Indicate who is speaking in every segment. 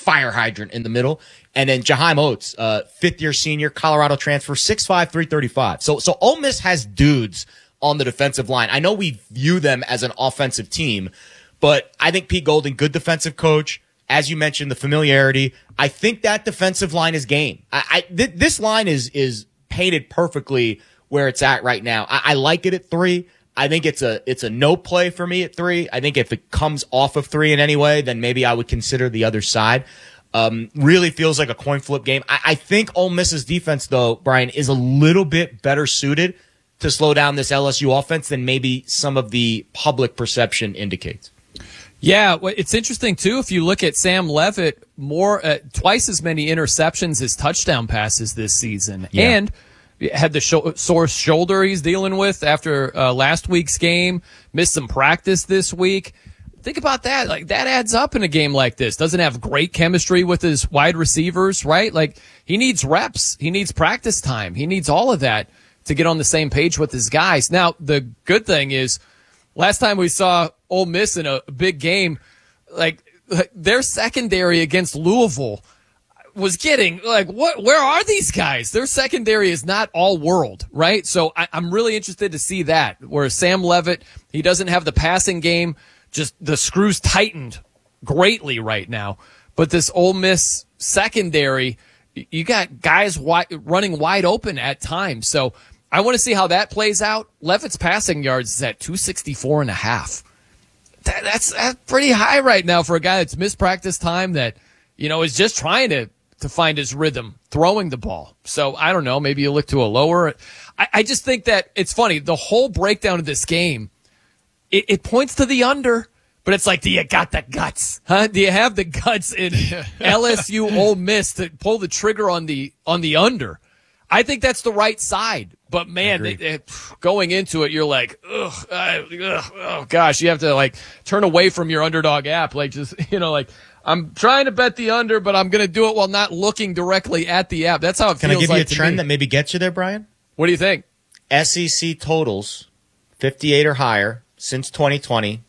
Speaker 1: fire hydrant in the middle. And then Jaheim Oates, fifth-year senior, Colorado transfer, 6'5", 335. So Ole Miss has dudes on the defensive line. I know we view them as an offensive team, but I think Pete Golding, good defensive coach. As you mentioned, the familiarity. I think that defensive line is game. This line is painted perfectly where it's at right now. I like it at 3. I think it's a no play for me at 3. I think if it comes off of 3 in any way, then maybe I would consider the other side. Really feels like a coin flip game. I think Ole Miss's defense, though, Brian, is a little bit better suited to slow down this LSU offense than maybe some of the public perception indicates.
Speaker 2: Yeah, well, it's interesting, too, if you look at Sam Leavitt, twice as many interceptions as touchdown passes this season. Yeah. And had the sore shoulder he's dealing with after last week's game, missed some practice this week. Think about that. Like, that adds up in a game like this. Doesn't have great chemistry with his wide receivers, right? Like, he needs reps. He needs practice time. He needs all of that to get on the same page with his guys. Now, the good thing is, last time we saw Ole Miss in a big game, like, their secondary against Louisville was getting, like, where are these guys? Their secondary is not all world, right? So I'm really interested to see that, where Sam Leavitt, he doesn't have the passing game, just the screws tightened greatly right now. But this Ole Miss secondary, you got guys running wide open at times. So I want to see how that plays out. Leavitt's passing yards is at 264.5. That's pretty high right now for a guy that's missed practice time that, is just trying to find his rhythm throwing the ball. So I don't know. Maybe you look to a lower. I just think that it's funny. The whole breakdown of this game, it points to the under, but it's like, do you got the guts? Huh? Do you have the guts in LSU Ole Miss to pull the trigger on the under? I think that's the right side. But, man, going into it, you're like, oh, gosh, you have to, like, turn away from your Underdog app. Like, just, I'm trying to bet the under, but I'm going to do it while not looking directly at the app. That's how it feels like.
Speaker 1: Can I give you a trend that maybe gets you there, Brian?
Speaker 2: What do you think?
Speaker 1: SEC totals, 58 or higher, since 2020,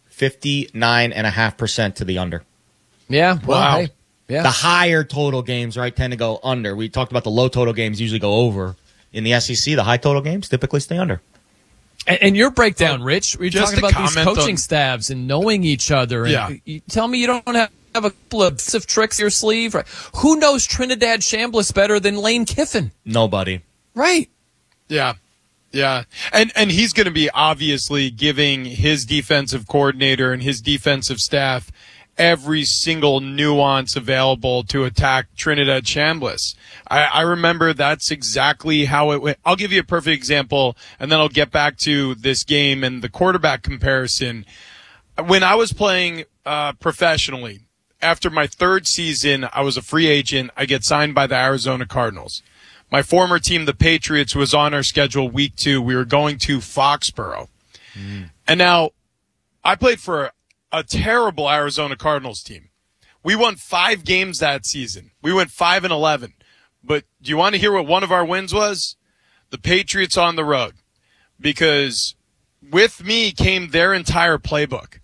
Speaker 1: 59.5% to the under.
Speaker 2: Yeah. Well,
Speaker 3: wow.
Speaker 2: Hey, yeah.
Speaker 1: The higher total games, right, tend to go under. We talked about the low total games usually go over. In the SEC, the high total games typically stay under.
Speaker 2: And your breakdown, Rich, we're talking about these coaching staffs and knowing each other. And
Speaker 3: yeah.
Speaker 2: You tell me you don't have a couple of tricks in your sleeve. Right? Who knows Trinidad Chambliss better than Lane Kiffin?
Speaker 1: Nobody.
Speaker 2: Right.
Speaker 3: Yeah. Yeah. And he's going to be obviously giving his defensive coordinator and his defensive staff every single nuance available to attack Trinidad Chambliss. I remember that's exactly how it went. I'll give you a perfect example, and then I'll get back to this game and the quarterback comparison. When I was playing professionally, after my 3rd season, I was a free agent. I get signed by the Arizona Cardinals. My former team, the Patriots, was on our schedule week 2. We were going to Foxborough. And now I played for a terrible Arizona Cardinals team. We won 5 games that season. We went 5-11. But do you want to hear what one of our wins was? The Patriots on the road. Because with me came their entire playbook.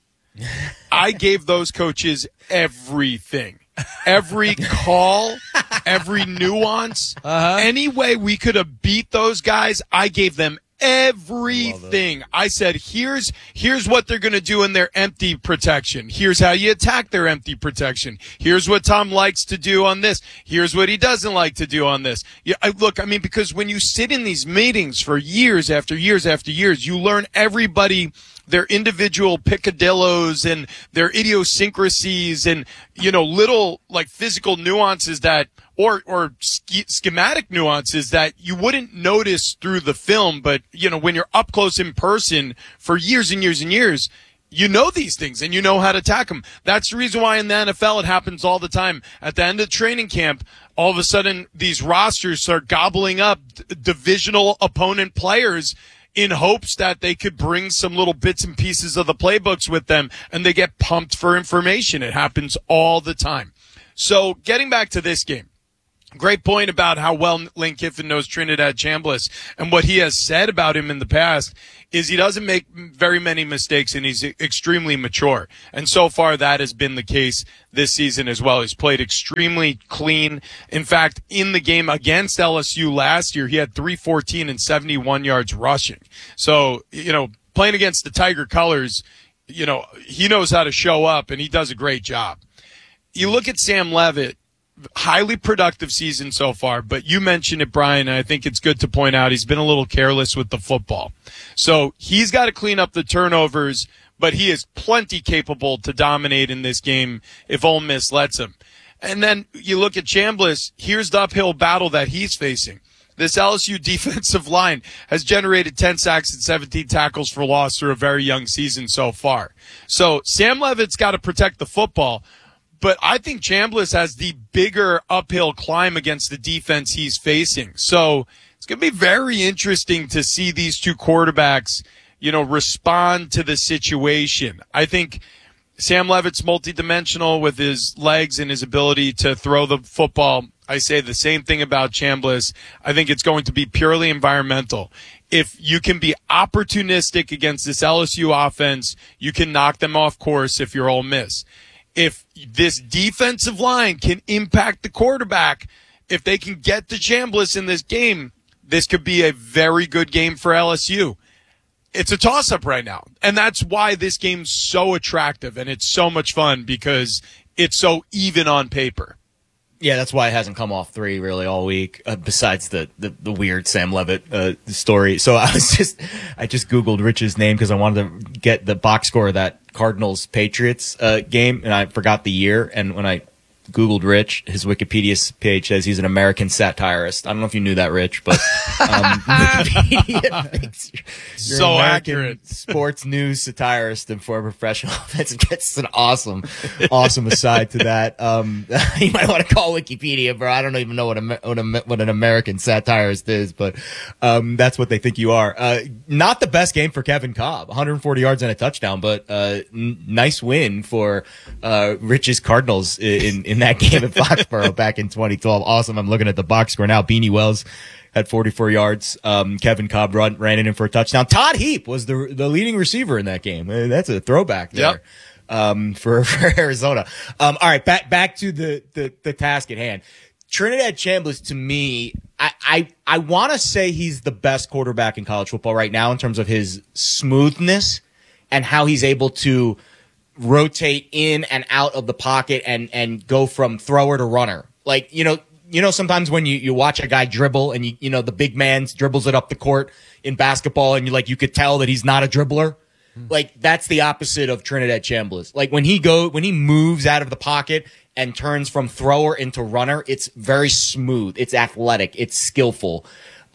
Speaker 3: I gave those coaches everything. Every call, every nuance. Any way we could have beat those guys, I gave them everything. I said, here's what they're going to do in their empty protection. Here's how you attack their empty protection. Here's what Tom likes to do on this. Here's what he doesn't like to do on this. Because when you sit in these meetings for years after years after years, you learn everybody, their individual picadillos and their idiosyncrasies and, little like physical nuances that, or schematic nuances that you wouldn't notice through the film. But, when you're up close in person for years and years and years, you know these things and you know how to attack them. That's the reason why in the NFL it happens all the time. At the end of training camp, all of a sudden these rosters start gobbling up divisional opponent players in hopes that they could bring some little bits and pieces of the playbooks with them, and they get pumped for information. It happens all the time. So getting back to this game, Great point about how well Lane Kiffin knows Trinidad Chambliss, and what he has said about him in the past is he doesn't make very many mistakes and he's extremely mature. And so far that has been the case this season as well. He's played extremely clean. In fact, in the game against LSU last year, he had 314 and 71 yards rushing. So, playing against the Tiger colors, he knows how to show up and he does a great job. You look at Sam Levitt, highly productive season so far, but you mentioned it, Brian, and I think it's good to point out he's been a little careless with the football. So he's got to clean up the turnovers, but he is plenty capable to dominate in this game if Ole Miss lets him. And then you look at Chambliss, here's the uphill battle that he's facing. This LSU defensive line has generated 10 sacks and 17 tackles for loss through a very young season so far. So Sam Levitt's got to protect the football, but I think Chambliss has the bigger uphill climb against the defense he's facing. So it's going to be very interesting to see these two quarterbacks, respond to the situation. I think Sam Levitt's multidimensional with his legs and his ability to throw the football. I say the same thing about Chambliss. I think it's going to be purely environmental. If you can be opportunistic against this LSU offense, you can knock them off course if you're Ole Miss. If this defensive line can impact the quarterback, if they can get to Chambliss in this game, this could be a very good game for LSU. It's a toss-up right now, and that's why this game's so attractive, and it's so much fun because it's so even on paper.
Speaker 1: Yeah, that's why it hasn't come off 3 really all week, besides the weird Sam Levitt story. So I just Googled Rich's name because I wanted to get the box score of that Cardinals-Patriots game, and I forgot the year. And when I Googled Rich, his Wikipedia page says he's an American satirist. I don't know if you knew that, Rich, but Wikipedia thinks you're
Speaker 3: so
Speaker 1: American
Speaker 3: accurate.
Speaker 1: Sports news satirist and former professional offensive. Gets an awesome aside to that. You might want to call Wikipedia, bro. I don't even know what an American satirist is, but that's what they think you are. Not the best game for Kevin Cobb, 140 yards and a touchdown, but nice win for Rich's Cardinals in that game at Foxborough back in 2012. Awesome. I'm looking at the box score now. Beanie Wells had 44 yards. Kevin Cobb ran it in for a touchdown. Todd Heap was the leading receiver in that game. That's a throwback there. Yep. For Arizona. All right, back to the task at hand. Trinidad Chambliss, to me, I want to say he's the best quarterback in college football right now in terms of his smoothness and how he's able to rotate in and out of the pocket and go from thrower to runner. Like, sometimes when you watch a guy dribble and the big man dribbles it up the court in basketball and you could tell that he's not a dribbler. Like, that's the opposite of Trinidad Chambliss. Like, when he moves out of the pocket and turns from thrower into runner, it's very smooth. It's athletic. It's skillful.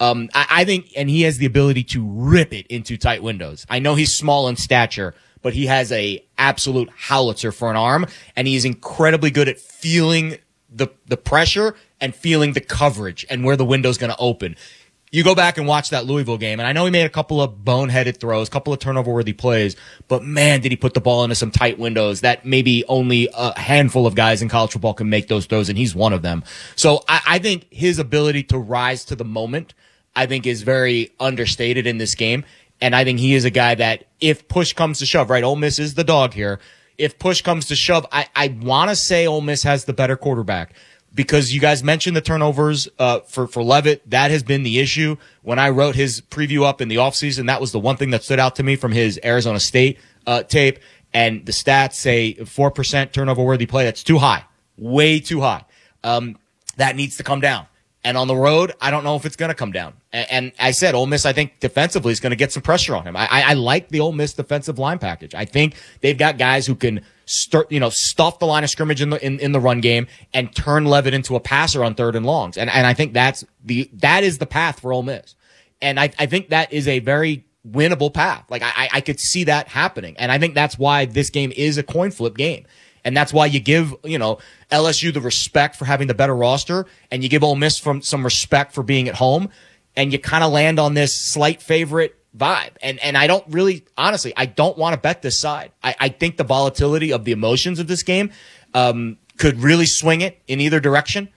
Speaker 1: I think, and he has the ability to rip it into tight windows. I know he's small in stature, but he has a absolute howitzer for an arm, and he's incredibly good at feeling the pressure and feeling the coverage and where the window's going to open. You go back and watch that Louisville game, and I know he made a couple of boneheaded throws, a couple of turnover-worthy plays, but man, did he put the ball into some tight windows that maybe only a handful of guys in college football can make those throws, and he's one of them. So I think his ability to rise to the moment, I think, is very understated in this game. And I think he is a guy that if push comes to shove, right, Ole Miss is the dog here. If push comes to shove, I want to say Ole Miss has the better quarterback because you guys mentioned the turnovers for Levitt. That has been the issue. When I wrote his preview up in the offseason, that was the one thing that stood out to me from his Arizona State tape. And the stats say 4% turnover-worthy play. That's too high, way too high. That needs to come down. And on the road, I don't know if it's going to come down. And I said, Ole Miss, I think defensively is going to get some pressure on him. I like the Ole Miss defensive line package. I think they've got guys who can stuff the line of scrimmage in the run game and turn Levitt into a passer on 3rd and longs. And I think that is the path for Ole Miss. And I think that is a very winnable path. Like I could see that happening. And I think that's why this game is a coin flip game. And that's why you give, LSU the respect for having the better roster, and you give Ole Miss some respect for being at home, and you kind of land on this slight favorite vibe. And I don't really, honestly, I don't want to bet this side. I think the volatility of the emotions of this game could really swing it in either direction.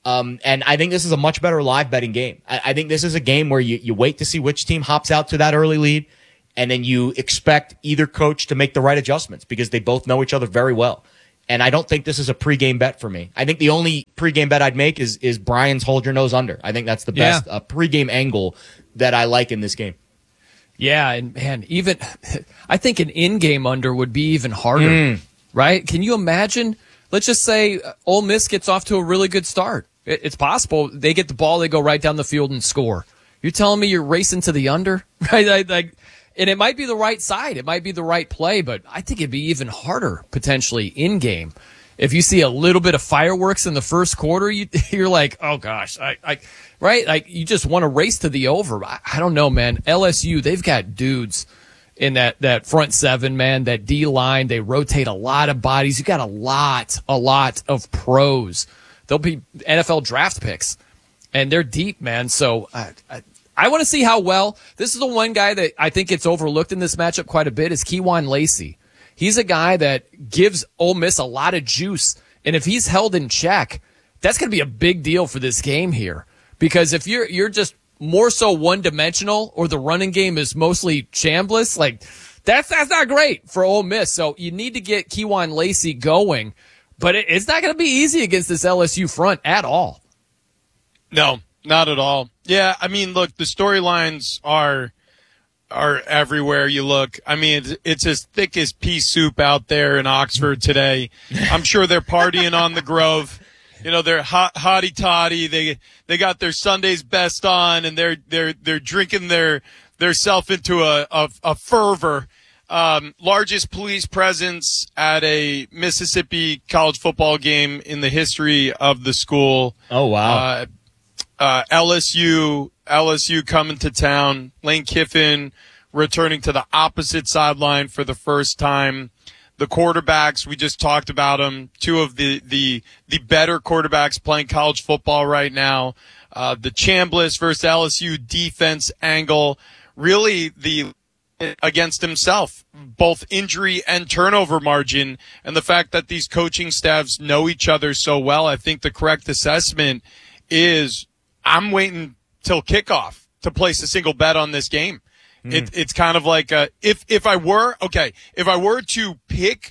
Speaker 1: And I think this is a much better live betting game. I think this is a game where you wait to see which team hops out to that early lead, and then you expect either coach to make the right adjustments because they both know each other very well. And I don't think this is a pregame bet for me. I think the only pregame bet I'd make is Brian's hold your nose under. I think that's the best pregame angle that I like in this game.
Speaker 2: Yeah, and man, even I think an in-game under would be even harder, right? Can you imagine? Let's just say Ole Miss gets off to a really good start. It's possible they get the ball, they go right down the field and score. You're telling me you're racing to the under, right? And it might be the right side, it might be the right play, but I think it'd be even harder potentially in-game. If you see a little bit of fireworks in the first quarter, you're like, oh gosh, right? Like you just want to race to the over. I don't know, man. LSU, they've got dudes in that front seven, man, that D line. They rotate a lot of bodies. You got a lot of pros. They'll be NFL draft picks, and they're deep, man. So I want to see how well. This is the one guy that I think gets overlooked in this matchup quite a bit is Kejuan Lacey. He's a guy that gives Ole Miss a lot of juice, and if he's held in check, that's going to be a big deal for this game here. Because if you're just more so one-dimensional, or the running game is mostly shambless, like that's not great for Ole Miss. So you need to get Kejuan Lacey going, but it's not going to be easy against this LSU front at all.
Speaker 3: No, not at all. Yeah, I mean, look, the storylines are everywhere you look. I mean, it's as thick as pea soup out there in Oxford today. I'm sure they're partying on the Grove. You know, they're hotty toddy. They got their Sunday's best on, and they're drinking their self into a fervor. Largest police presence at a Mississippi college football game in the history of the school.
Speaker 1: Oh wow.
Speaker 3: LSU coming to town. Lane Kiffin returning to the opposite sideline for the first time. The quarterbacks, we just talked about them. Two of the better quarterbacks playing college football right now. The Chambliss versus LSU defense angle. Really against himself, both injury and turnover margin, and the fact that these coaching staffs know each other so well. I think the correct assessment is I'm waiting till kickoff to place a single bet on this game. It's kind of like if I were to pick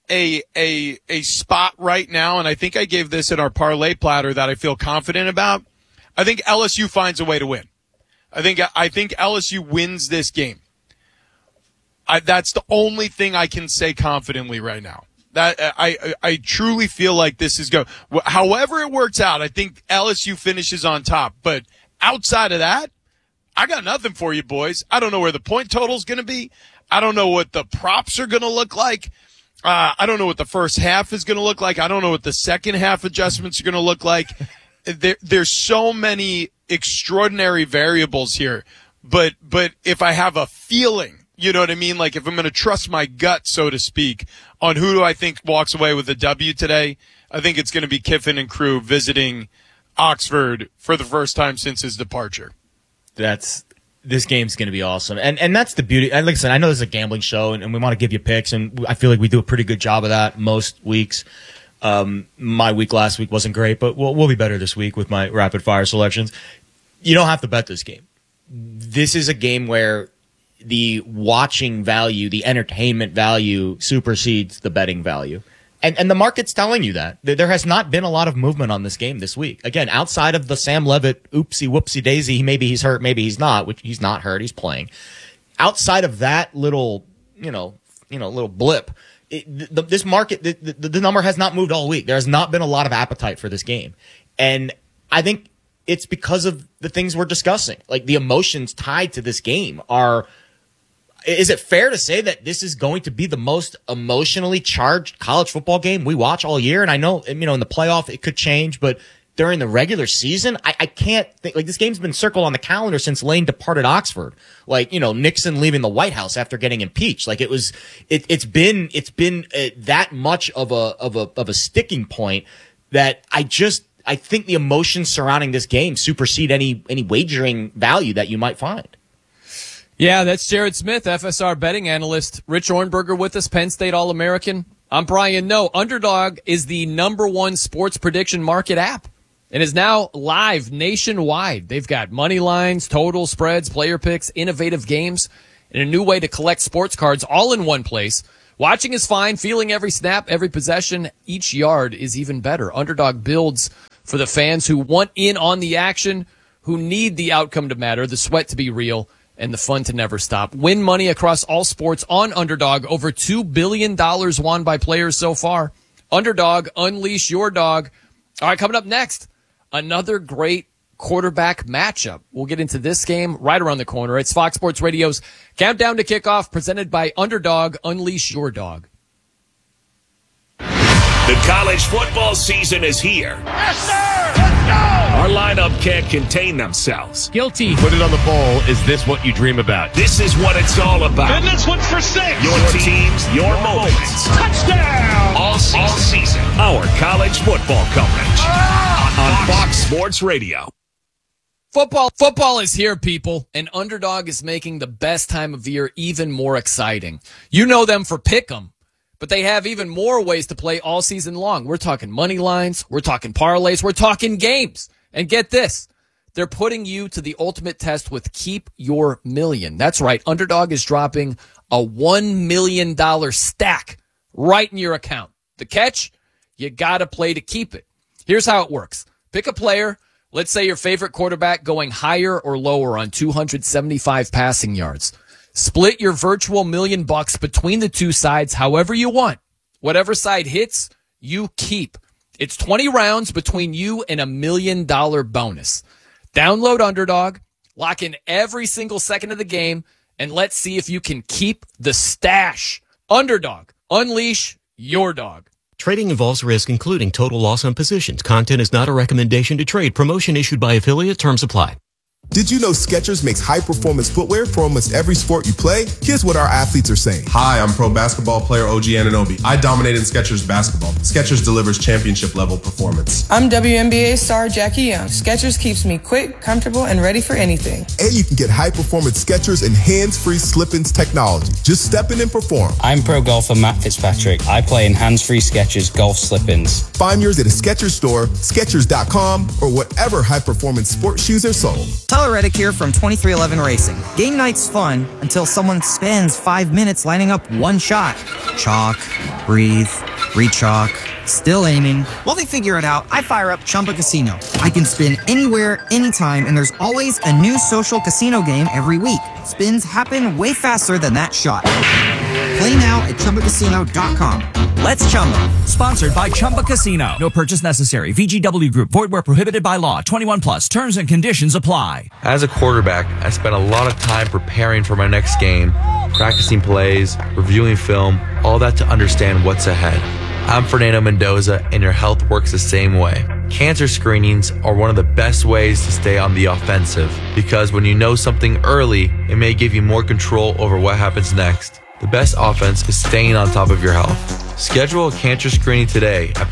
Speaker 3: a spot right now, and I think I gave this in our parlay platter that I feel confident about. I think LSU finds a way to win. I think LSU wins this game. That's the only thing I can say confidently right now. That I truly feel like this is go. However it works out, I think LSU finishes on top. But outside of that, I got nothing for you, boys. I don't know where the point total is going to be. I don't know what the props are going to look like. I don't know what the first half is going to look like. I don't know what the second half adjustments are going to look like. There's so many extraordinary variables here. But if I have a feeling, you know what I mean? Like if I'm going to trust my gut, so to speak, on who do I think walks away with a W today, I think it's going to be Kiffin and crew visiting Oxford for the first time since his departure.
Speaker 1: This game's going to be awesome. And that's the beauty. And like I said, I know this is a gambling show and we want to give you picks, and I feel like we do a pretty good job of that most weeks. My week last week wasn't great, but we'll be better this week with my rapid fire selections. You don't have to bet this game. This is a game where the watching value, the entertainment value supersedes the betting value. And the market's telling you that. There has not been a lot of movement on this game this week. Again, outside of the Sam Levitt oopsie whoopsie daisy, maybe he's hurt, maybe he's not, which he's not hurt, he's playing. Outside of that little, little blip, this market, the number has not moved all week. There has not been a lot of appetite for this game. And I think it's because of the things we're discussing. Like the emotions tied to this game are. Is it fair to say that this is going to be the most emotionally charged college football game we watch all year? And I know, in the playoff it could change, but during the regular season, I can't think, like, this game's been circled on the calendar since Lane departed Oxford. Like, Nixon leaving the White House after getting impeached. Like it's been that much of a sticking point that I think the emotions surrounding this game supersede any wagering value that you might find.
Speaker 2: Yeah, that's Jared Smith, FSR betting analyst. Rich Ornberger with us, Penn State All-American. I'm Brian Noe. Underdog is the #1 sports prediction market app. and is now live nationwide. They've got money lines, total spreads, player picks, innovative games, and a new way to collect sports cards all in one place. Watching is fine. Feeling every snap, every possession, each yard is even better. Underdog builds for the fans who want in on the action, who need the outcome to matter, the sweat to be real, and the fun to never stop. Win money across all sports on Underdog. Over $2 billion won by players so far. Underdog, unleash your dog. All right, coming up next, another great quarterback matchup. We'll get into this game right around the corner. It's Fox Sports Radio's Countdown to Kickoff, presented by Underdog. Unleash your dog.
Speaker 4: The college football season is here.
Speaker 5: Yes, sir! Let's go!
Speaker 4: Our lineup can't contain themselves.
Speaker 5: Guilty.
Speaker 6: Put it on the bowl. Is this what you dream about?
Speaker 4: This is what it's all about.
Speaker 5: And this one's for 6.
Speaker 4: Your teams, your moments.
Speaker 5: Touchdown!
Speaker 4: All season. Our college football coverage on Fox Sports Radio.
Speaker 2: Football is here, people, and Underdog is making the best time of year even more exciting. You know them for Pick'em, but they have even more ways to play all season long. We're talking money lines, we're talking parlays, we're talking games. And get this, they're putting you to the ultimate test with Keep Your Million. That's right, Underdog is dropping a $1 million stack right in your account. The catch? You gotta play to keep it. Here's how it works. Pick a player. Let's say your favorite quarterback going higher or lower on 275 passing yards. Split your virtual $1 million between the two sides however you want. Whatever side hits, you keep. It's 20 rounds between you and $1 million bonus. Download Underdog, lock in every single second of the game, and let's see if you can keep the stash. Underdog, unleash your dog.
Speaker 7: Trading involves risk, including total loss on positions. Content is not a recommendation to trade. Promotion issued by affiliate. Terms apply.
Speaker 8: Did you know Skechers makes high-performance footwear for almost every sport you play? Here's what our athletes are saying.
Speaker 9: Hi, I'm pro basketball player OG Anunoby. I dominate in Skechers basketball. Skechers delivers championship-level performance.
Speaker 10: I'm WNBA star Jackie Young. Skechers keeps me quick, comfortable, and ready for anything.
Speaker 8: And you can get high-performance Skechers and hands-free slip-ins technology. Just step in and perform.
Speaker 11: I'm pro golfer Matt Fitzpatrick. I play in hands-free Skechers golf slip-ins.
Speaker 8: Find yours at a Skechers store, Skechers.com, or whatever high-performance sports shoes are sold.
Speaker 12: Tyler Reddick here from 2311 Racing. Game night's fun until someone spends 5 minutes lining up one shot. Chalk, breathe, re-chalk, still aiming. While they figure it out, I fire up Chumba Casino. I can spin anywhere, anytime, and there's always a new social casino game every week. Spins happen way faster than that shot. Play now at ChumbaCasino.com.
Speaker 13: Let's Chumba. Sponsored by Chumba Casino. No purchase necessary. VGW Group. Void where prohibited by law. 21 plus. Terms and conditions apply.
Speaker 14: As a quarterback, I spent a lot of time preparing for my next game, practicing plays, reviewing film, all that to understand what's ahead. I'm Fernando Mendoza, and your health works the same way. Cancer screenings are one of the best ways to stay on the offensive, because when you know something early, it may give you more control over what happens next. The best offense is staying on top of your health. Schedule a cancer screening today at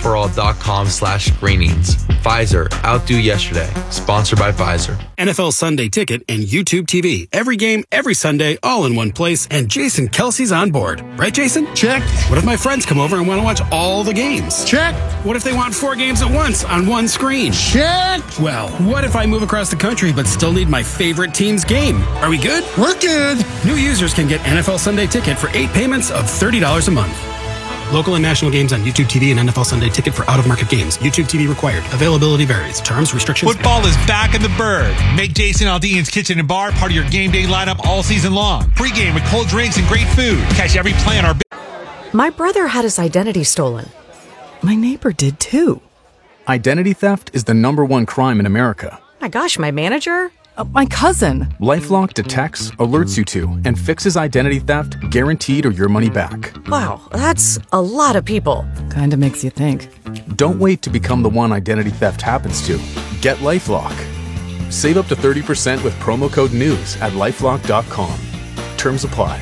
Speaker 14: Pfizerforall.com/screenings. Pfizer, outdo yesterday. Sponsored by Pfizer.
Speaker 15: NFL Sunday Ticket and YouTube TV. Every game, every Sunday, all in one place. And Jason Kelsey's on board. Right, Jason? Check. What if my friends come over and want to watch all the games? Check. What if they want 4 games at once on one screen? Check. Well, what if I move across the country but still need my favorite team's game? Are we good? We're good. New users can get NFL Sunday Ticket for 8 payments of $30 a month. Local and national games on YouTube TV and NFL Sunday Ticket for out-of-market games. YouTube TV required. Availability varies. Terms, restrictions.
Speaker 16: Football is back in the Bird. Make Jason Aldean's Kitchen and Bar part of your game day lineup all season long. Pre-game with cold drinks and great food. Catch every play on our...
Speaker 17: My brother had his identity stolen. My neighbor did too.
Speaker 18: Identity theft is the #1 crime in America.
Speaker 17: My gosh, my manager? My cousin.
Speaker 18: LifeLock detects, alerts you to, and fixes identity theft guaranteed or your money back.
Speaker 17: Wow, that's a lot of people. Kinda makes you think.
Speaker 18: Don't wait to become the one identity theft happens to. Get LifeLock. Save up to 30% with promo code NEWS at LifeLock.com. Terms apply.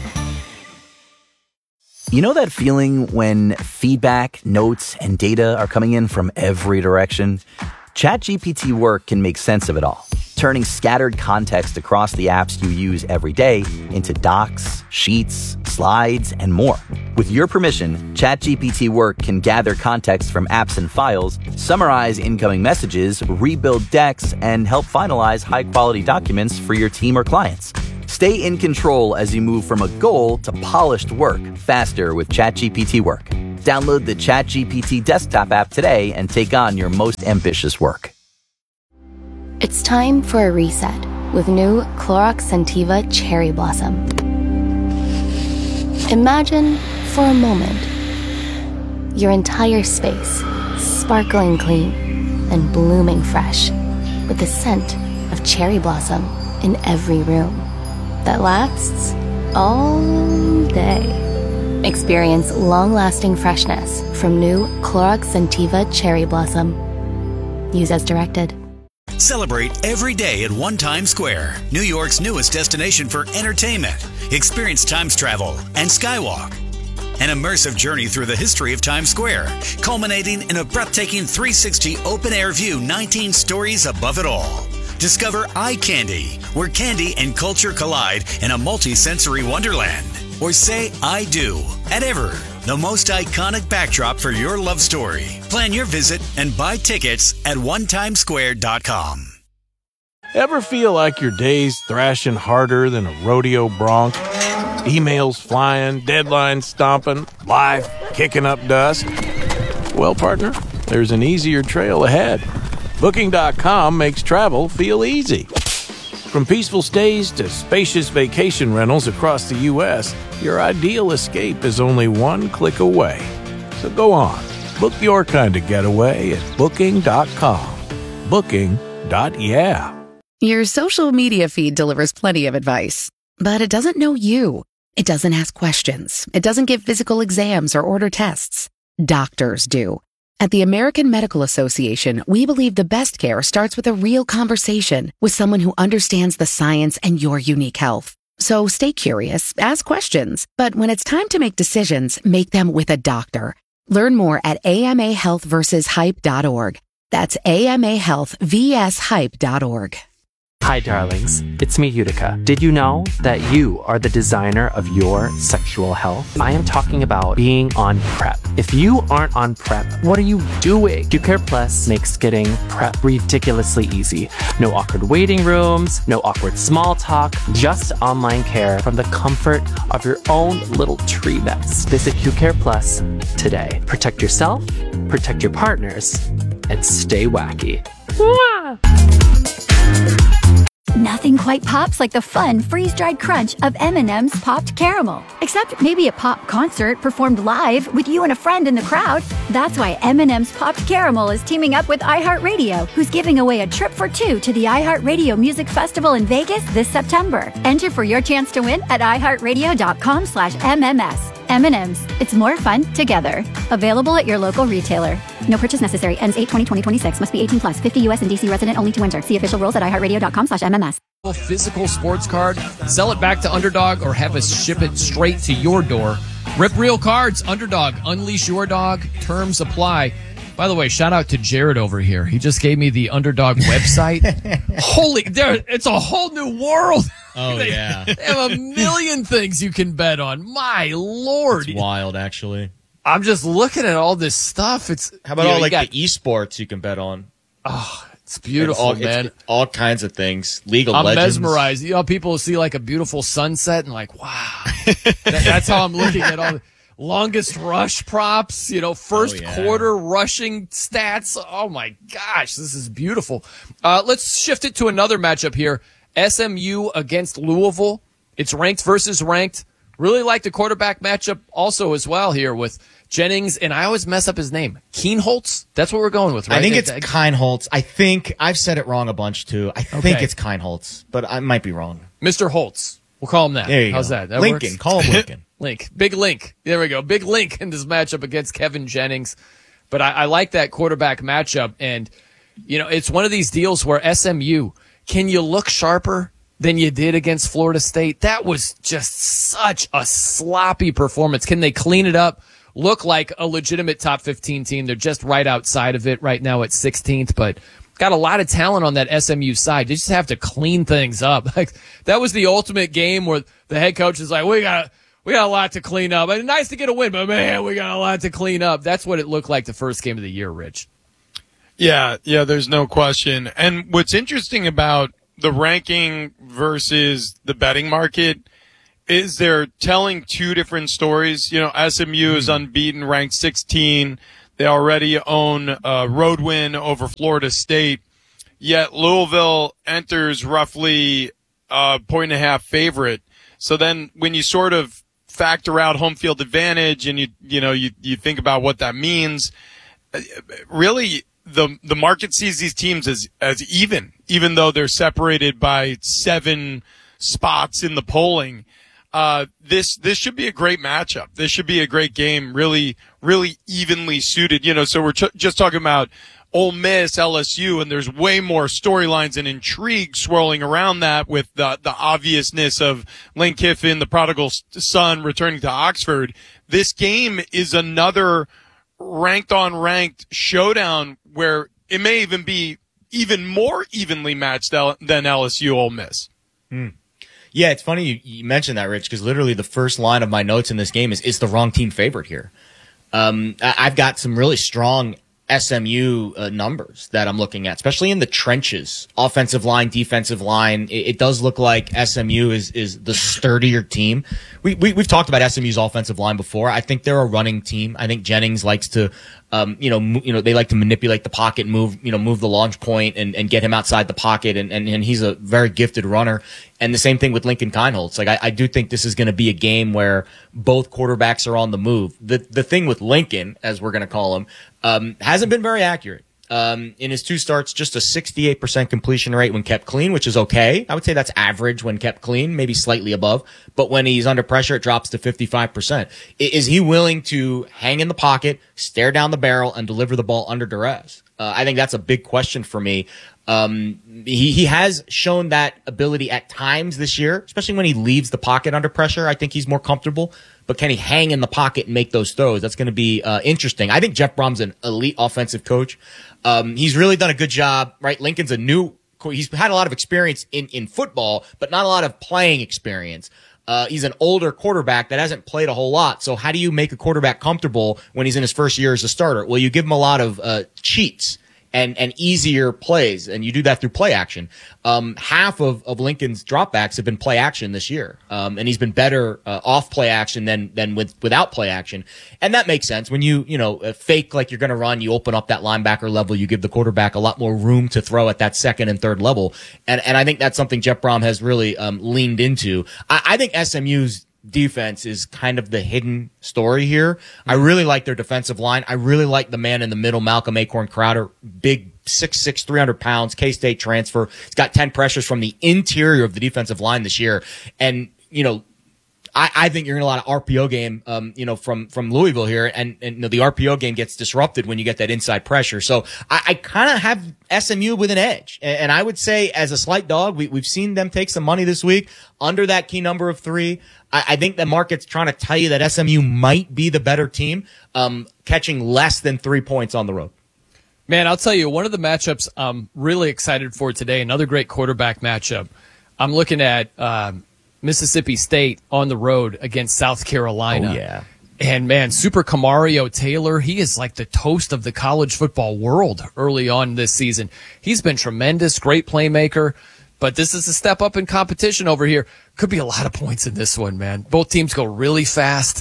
Speaker 19: You know that feeling when feedback, notes, and data are coming in from every direction? ChatGPT Work can make sense of it all, turning scattered context across the apps you use every day into docs, sheets, slides, and more. With your permission, ChatGPT Work can gather context from apps and files, summarize incoming messages, rebuild decks, and help finalize high-quality documents for your team or clients. Stay in control as you move from a goal to polished work faster with ChatGPT Work. Download the ChatGPT desktop app today and take on your most ambitious work.
Speaker 20: It's time for a reset with new Clorox Scentiva Cherry Blossom. Imagine, for a moment, your entire space sparkling clean and blooming fresh with the scent of cherry blossom in every room that lasts all day. Experience long-lasting freshness from new Clorox Scentiva Cherry Blossom. Use as directed.
Speaker 21: Celebrate every day at One Times Square, New York's newest destination for entertainment. Experience Times Travel and Skywalk. An immersive journey through the history of Times Square, culminating in a breathtaking 360 open-air view 19 stories above it all. Discover Eye Candy, where candy and culture collide in a multi-sensory wonderland. Or say I do at Ever, the most iconic backdrop for your love story. Plan your visit and buy tickets at onetimesquare.com.
Speaker 22: Ever feel like your day's thrashing harder than a rodeo bronc? Emails flying, deadlines stomping, life kicking up dust? Well, partner, there's an easier trail ahead. Booking.com makes travel feel easy. From peaceful stays to spacious vacation rentals across the U.S., your ideal escape is only one click away. So go on, book your kind of getaway at Booking.com. Booking.yeah.
Speaker 23: Your social media feed delivers plenty of advice, but it doesn't know you. It doesn't ask questions. It doesn't give physical exams or order tests. Doctors do. At the American Medical Association, we believe the best care starts with a real conversation with someone who understands the science and your unique health. So stay curious, ask questions, but when it's time to make decisions, make them with a doctor. Learn more at amahealthversushype.org. That's amahealthvshype.org.
Speaker 24: Hi, darlings. It's me, Utica. Did you know that you are the designer of your sexual health? I am talking about being on PrEP. If you aren't on PrEP, what are you doing? QCare Plus makes getting PrEP ridiculously easy. No awkward waiting rooms, no awkward small talk, just online care from the comfort of your own little tree nest. Visit QCare Plus today. Protect yourself, protect your partners, and stay wacky. Mwah!
Speaker 25: Nothing quite pops like the fun, freeze-dried crunch of M&M's Popped Caramel. Except maybe a pop concert performed live with you and a friend in the crowd. That's why M&M's Popped Caramel is teaming up with iHeartRadio, who's giving away a trip for two to the iHeartRadio Music Festival in Vegas this September. Enter for your chance to win at iHeartRadio.com/MMS. M&M's. It's more fun together. Available at your local retailer. No purchase necessary. Ends 8/20/2026. Must be 18 plus. 50 U.S. and D.C. resident only to enter. See official rules at iHeartRadio.com/MMS.
Speaker 2: Physical sports card, sell it back to Underdog, or have us ship it straight to your door. Rip Real Cards, Underdog, unleash your dog. Terms apply. By the way, shout out to Jared over here. He just gave me the Underdog website. It's a whole new world.
Speaker 1: Oh, yeah.
Speaker 2: They have a million things you can bet on. My Lord.
Speaker 1: It's wild, actually.
Speaker 2: I'm just looking at all this stuff.
Speaker 1: How about all the esports you can bet on?
Speaker 2: Oh, it's beautiful, man.
Speaker 1: It's all kinds of things. League of
Speaker 2: I'm
Speaker 1: Legends.
Speaker 2: mesmerized. You know, people see like a beautiful sunset and like, wow. That's how I'm looking at all the longest rush props, first quarter rushing stats. Oh my gosh, this is beautiful. Let's shift it to another matchup here. SMU against Louisville. It's ranked versus ranked. Really like the quarterback matchup also as well here with Jennings, and I always mess up his name. Kienholz? That's what we're going with, right?
Speaker 1: I think it's Kienholz. I think I've said it wrong a bunch too. I think it's Kienholz, but I might be wrong.
Speaker 2: Mr. Holtz. We'll call him that.
Speaker 1: There you
Speaker 2: How's
Speaker 1: go.
Speaker 2: That
Speaker 1: Lincoln.
Speaker 2: Works?
Speaker 1: Call him Lincoln.
Speaker 2: Link. Big Link. There we go. Big Link in this matchup against Kevin Jennings. But I like that quarterback matchup. And, it's one of these deals where SMU, can you look sharper than you did against Florida State? That was just such a sloppy performance. Can they clean it up? Look like a legitimate top 15 team. They're just right outside of it right now at 16th, but got a lot of talent on that SMU side. They just have to clean things up. Like that was the ultimate game where the head coach is like, we gotta we got a lot to clean up. And nice to get a win, but man, we got a lot to clean up. That's what it looked like the first game of the year, Rich.
Speaker 3: Yeah, there's no question. And what's interesting about the ranking versus the betting market is they're telling two different stories. You know, SMU is unbeaten, ranked 16. They already own a road win over Florida State. Yet Louisville enters roughly a 1.5 favorite. So then when you sort of factor out home field advantage and you think about what that means, really the market sees these teams as even though they're separated by 7 spots in the polling. This should be a great matchup. This should be a great game, really, really evenly suited. So we're just talking about Ole Miss, LSU, and there's way more storylines and intrigue swirling around that with the obviousness of Lane Kiffin, the prodigal son, returning to Oxford. This game is another ranked on ranked showdown where it may even be even more evenly matched than LSU Ole Miss.
Speaker 1: Yeah, it's funny you mentioned that, Rich, because literally the first line of my notes in this game is the wrong team favorite here. I've got some really strong SMU numbers that I'm looking at, especially in the trenches, offensive line, defensive line. It does look like SMU is the sturdier team. We've talked about SMU's offensive line before. I think they're a running team. I think Jennings likes to, they like to manipulate the pocket, move the launch point and get him outside the pocket. And he's a very gifted runner. And the same thing with Lincoln Kienholz. Like, I do think this is going to be a game where both quarterbacks are on the move. The thing with Lincoln, as we're going to call him, hasn't been very accurate. In his 2 starts, just a 68% completion rate when kept clean, which is okay. I would say that's average when kept clean, maybe slightly above. But when he's under pressure, it drops to 55%. Is he willing to hang in the pocket, stare down the barrel, and deliver the ball under duress? I think that's a big question for me. He has shown that ability at times this year, especially when he leaves the pocket under pressure. I think he's more comfortable. But can he hang in the pocket and make those throws? That's going to be interesting. I think Jeff Brom's an elite offensive coach. He's really done a good job, right? Lincoln's he's had a lot of experience in football, but not a lot of playing experience. He's an older quarterback that hasn't played a whole lot. So how do you make a quarterback comfortable when he's in his first year as a starter? Well, you give him a lot of cheats and easier plays, and you do that through play action. Half of Lincoln's dropbacks have been play action this year, and he's been better off play action than without play action, and that makes sense. When you fake like you're going to run, you open up that linebacker level, you give the quarterback a lot more room to throw at that second and third level, and I think that's something Jeff Brom has really leaned into. I think SMU's defense is kind of the hidden story here. I really like their defensive line. I really like the man in the middle, Malcolm Acorn Crowder, big 6'6", 300 pounds, K-State transfer. He's got 10 pressures from the interior of the defensive line this year. And, I think you're in a lot of RPO game, from Louisville here, and the RPO game gets disrupted when you get that inside pressure. So I kind of have SMU with an edge, and I would say as a slight dog, we've seen them take some money this week under that key number of 3. I think the market's trying to tell you that SMU might be the better team, catching less than 3 points on the road.
Speaker 2: Man, I'll tell you, one of the matchups I'm really excited for today, another great quarterback matchup. I'm looking at Mississippi State on the road against South Carolina.
Speaker 1: Oh, yeah.
Speaker 2: And, man, Super Camario Taylor, he is like the toast of the college football world early on this season. He's been tremendous, great playmaker, but this is a step up in competition over here. Could be a lot of points in this one, man. Both teams go really fast.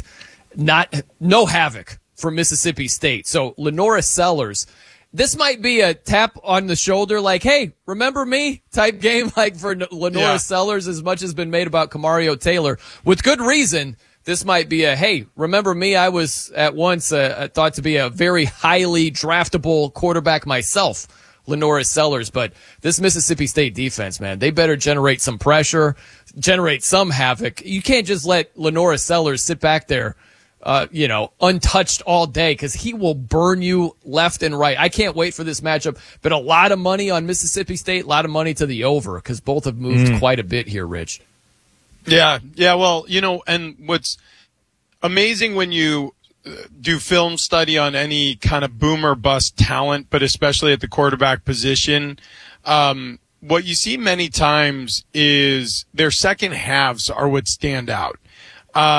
Speaker 2: No havoc for Mississippi State. So, Lenora Sellers, this might be a tap on the shoulder, like, hey, remember me type game, like for Lenora Sellers, as much has been made about Camario Taylor. With good reason, this might be a, hey, remember me? I was at once thought to be a very highly draftable quarterback myself, Lenora Sellers. But this Mississippi State defense, man, they better generate some pressure, generate some havoc. You can't just let Lenora Sellers sit back there untouched all day, because he will burn you left and right. I can't wait for this matchup, but a lot of money on Mississippi State, a lot of money to the over, because both have moved quite a bit here, Rich.
Speaker 3: Yeah. Well, and what's amazing when you do film study on any kind of boom or bust talent, but especially at the quarterback position, what you see many times is their second halves are what stand out.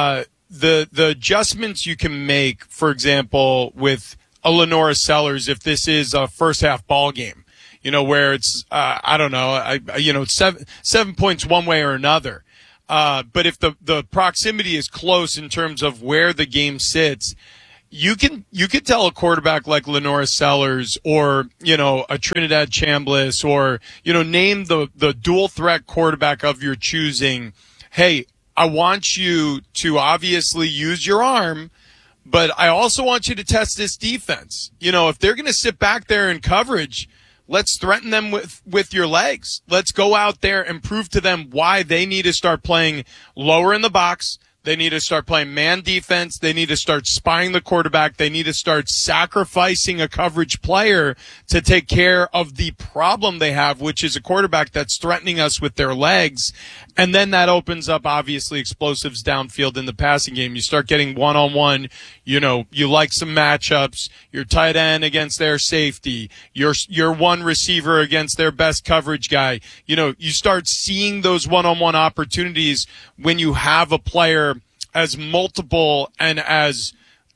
Speaker 3: the adjustments you can make, for example, with a Lenora Sellers, if this is a first half ball game, where it's, I don't know, it's 7 points one way or another. But if the proximity is close in terms of where the game sits, you could tell a quarterback like Lenora Sellers or, a Trinidad Chambliss or, name the dual threat quarterback of your choosing. Hey, I want you to obviously use your arm, but I also want you to test this defense. If they're going to sit back there in coverage, let's threaten them with your legs. Let's go out there and prove to them why they need to start playing lower in the box. They need to start playing man defense. They need to start spying the quarterback. They need to start sacrificing a coverage player to take care of the problem they have, which is a quarterback that's threatening us with their legs. And then that opens up, obviously, explosives downfield in the passing game. You start getting one-on-one. You like some matchups. Your tight end against their safety. Your one receiver against their best coverage guy. You start seeing those one-on-one opportunities when you have a player as multiple and as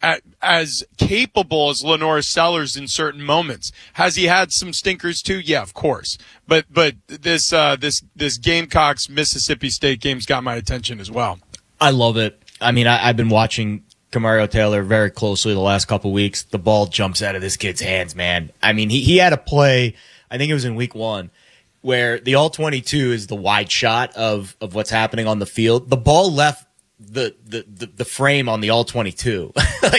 Speaker 3: capable as Lenora Sellers in certain moments. Has he had some stinkers too? Yeah, of course. But this Gamecocks Mississippi State game's got my attention as well.
Speaker 1: I love it. I mean, I've been watching Camario Taylor very closely the last couple weeks. The ball jumps out of this kid's hands, man. I mean, he had a play, I think it was in week 1, where the all-22 is the wide shot of what's happening on the field. The ball left the frame on the all-22.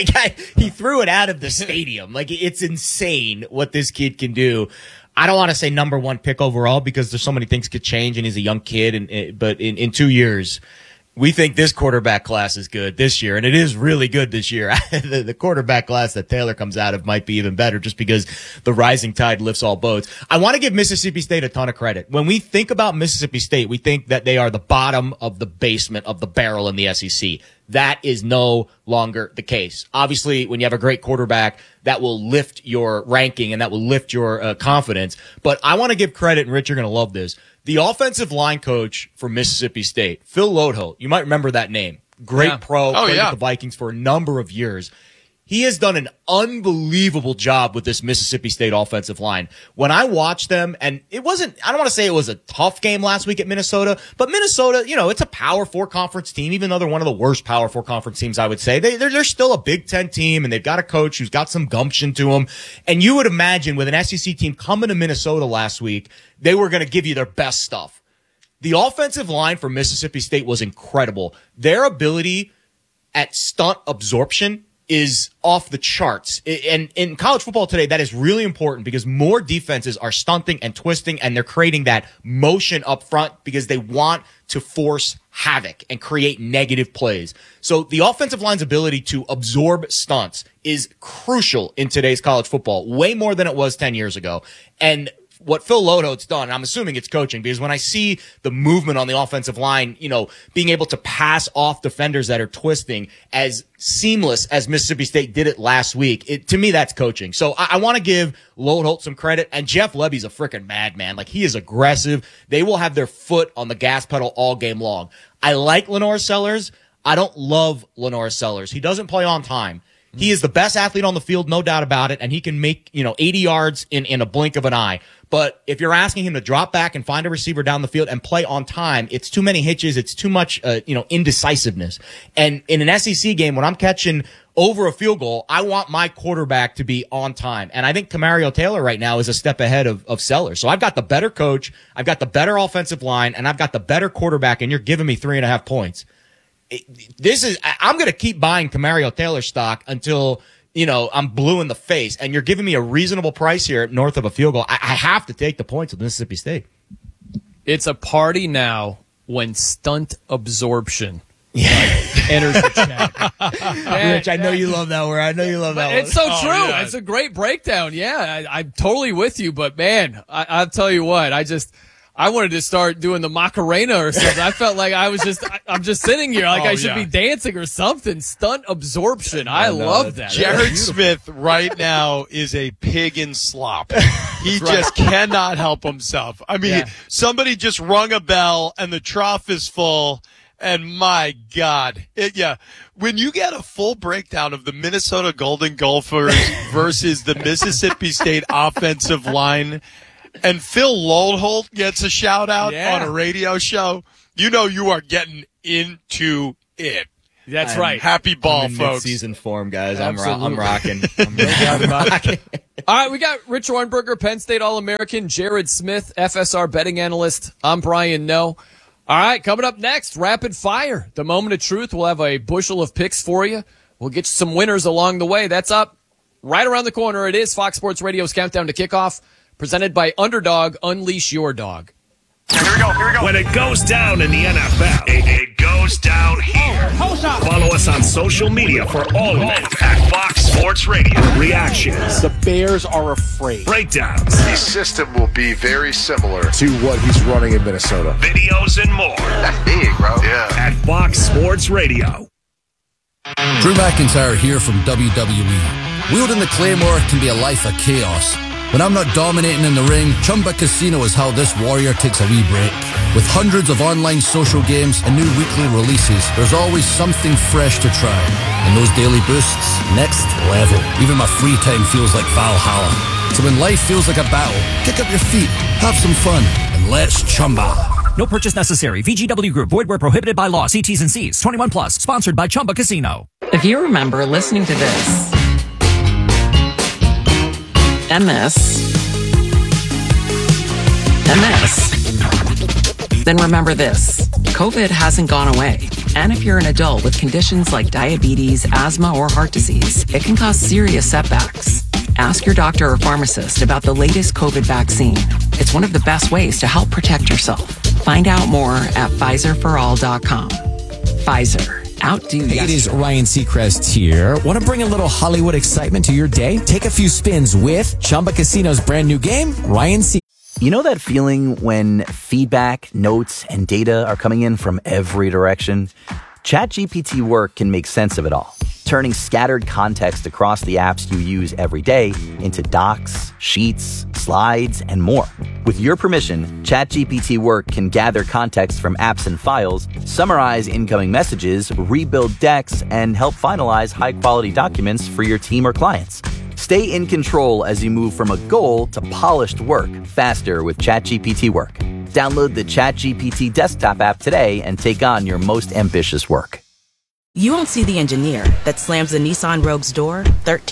Speaker 1: He threw it out of the stadium. It's insane what this kid can do. I don't want to say number 1 pick overall because there's so many things could change and he's a young kid. But in 2 years, we think this quarterback class is good this year, and it is really good this year. The quarterback class that Taylor comes out of might be even better just because the rising tide lifts all boats. I want to give Mississippi State a ton of credit. When we think about Mississippi State, we think that they are the bottom of the basement of the barrel in the SEC. That is no longer the case. Obviously, when you have a great quarterback, that will lift your ranking and that will lift your confidence. But I want to give credit, and Rich, you're going to love this. The offensive line coach for Mississippi State, Phil Lodeholt, you might remember that name. Great pro, played with the Vikings for a number of years. He has done an unbelievable job with this Mississippi State offensive line. When I watched them, and I don't want to say it was a tough game last week at Minnesota, but Minnesota, it's a Power 4 conference team, even though they're one of the worst Power 4 conference teams, I would say. They're still a Big Ten team, and they've got a coach who's got some gumption to him. And you would imagine with an SEC team coming to Minnesota last week, they were going to give you their best stuff. The offensive line for Mississippi State was incredible. Their ability at stunt absorption is off the charts. And in college football today, that is really important because more defenses are stunting and twisting, and they're creating that motion up front because they want to force havoc and create negative plays. So the offensive line's ability to absorb stunts is crucial in today's college football, way more than it was 10 years ago. And what Phil Lodeholt's done, and I'm assuming it's coaching, because when I see the movement on the offensive line, being able to pass off defenders that are twisting as seamless as Mississippi State did it last week, to me, that's coaching. So I want to give Lodeholt some credit, and Jeff Lebby's a freaking madman. He is aggressive. They will have their foot on the gas pedal all game long. I like Lenora Sellers. I don't love Lenora Sellers. He doesn't play on time. He is the best athlete on the field, no doubt about it, and he can make, 80 yards in a blink of an eye. But if you're asking him to drop back and find a receiver down the field and play on time, it's too many hitches, it's too much, indecisiveness. And in an SEC game, when I'm catching over a field goal, I want my quarterback to be on time. And I think Camario Taylor right now is a step ahead of Sellers. So I've got the better coach, I've got the better offensive line, and I've got the better quarterback, and you're giving me 3.5 points. I'm going to keep buying Camario Taylor stock until, I'm blue in the face, and you're giving me a reasonable price here north of a field goal. I have to take the points with Mississippi State.
Speaker 2: It's a party now when stunt absorption enters the chat.
Speaker 1: Rich, I know you love that word. I know you love that word.
Speaker 2: It's so true. Yeah. It's a great breakdown. Yeah, I'm totally with you. But, man, I'll tell you what, I wanted to start doing the Macarena or something. I felt like I'm just sitting here like I should be dancing or something. Stunt absorption. I love that.
Speaker 3: Jared Smith right now is a pig in slop. He just cannot help himself. I mean, somebody just rung a bell and the trough is full. And my God, when you get a full breakdown of the Minnesota Golden Gophers versus the Mississippi State offensive line, and Phil Lodeholt gets a shout out on a radio show, you know you are getting into it.
Speaker 2: That's right.
Speaker 3: Happy ball,
Speaker 1: I'm in
Speaker 3: folks.
Speaker 1: Mid-season form, guys.
Speaker 2: Absolutely.
Speaker 1: I'm rocking.
Speaker 2: All right, we got Rich Hornberger, Penn State All-American, Jared Smith, FSR betting analyst. I'm Brian Noe. All right, coming up next, Rapid Fire. The moment of truth. We'll have a bushel of picks for you. We'll get you some winners along the way. That's up right around the corner. It is Fox Sports Radio's Countdown to Kickoff, presented by Underdog. Unleash your dog.
Speaker 4: Here we go. When it goes down in the NFL, it goes down here. Follow us on social media for all of it at Fox Sports Radio. Reactions.
Speaker 5: The Bears are afraid.
Speaker 4: Breakdowns.
Speaker 6: The system will be very similar to what he's running in Minnesota.
Speaker 4: Videos and more.
Speaker 6: That's big, bro. Yeah.
Speaker 4: At Fox Sports Radio.
Speaker 7: Drew McIntyre here from WWE. Wielding the Claymore can be a life of chaos. When I'm not dominating in the ring, Chumba Casino is how this warrior takes a wee break. With hundreds of online social games and new weekly releases, there's always something fresh to try. And those daily boosts, next level. Even my free time feels like Valhalla. So when life feels like a battle, kick up your feet, have some fun, and let's Chumba.
Speaker 13: No purchase necessary. VGW Group. Void where prohibited by law. See T's and C's. 21 plus. Sponsored by Chumba Casino.
Speaker 9: If you remember listening to this, MS, then remember this. COVID hasn't gone away. And if you're an adult with conditions like diabetes, asthma, or heart disease, it can cause serious setbacks. Ask your doctor or pharmacist about the latest COVID vaccine. It's one of the best ways to help protect yourself. Find out more at PfizerForAll.com. Pfizer. Outdo
Speaker 26: Hey, it is Ryan Seacrest here. Want to bring a little Hollywood excitement to your day? Take a few spins with Chumba Casino's brand new game, Ryan Seacrest.
Speaker 19: You know that feeling when feedback, notes, and data are coming in from every direction? ChatGPT Work can make sense of it all, turning scattered context across the apps you use every day into docs, sheets, slides, and more. With your permission, ChatGPT Work can gather context from apps and files, summarize incoming messages, rebuild decks, and help finalize high-quality documents for your team or clients. Stay in control as you move from a goal to polished work faster with ChatGPT Work. Download the ChatGPT desktop app today and take on your most ambitious work.
Speaker 27: You won't see the engineer that slams the Nissan Rogue's door